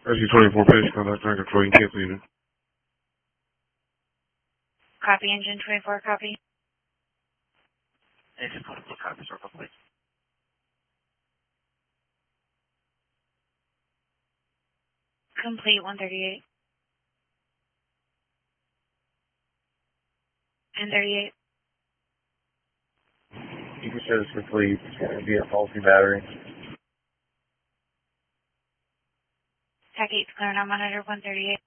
SC-24 pitch, contact train control, you can't leave it. Copy, engine 24, copy. Engine 24, copy, circle please. Complete 138. And 38. You can show this complete via faulty battery. TAC 8's clearing on monitor 138.